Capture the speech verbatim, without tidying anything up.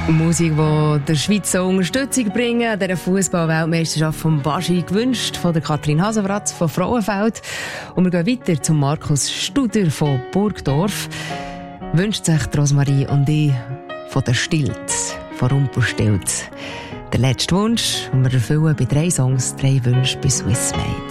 Musik, die der Schweiz so Unterstützung bringen, an dieser Fußball-Weltmeisterschaft von Baschi gewünscht, von der Kathrin Hasenbratz von Frauenfeld. Und wir gehen weiter zum Markus Studer von Burgdorf. Wünscht sich Rosmarie und ich von der Stilz, von Rumpelstilz. Der letzte Wunsch, und wir erfüllen bei drei Songs drei Wünsche bei Swissmade.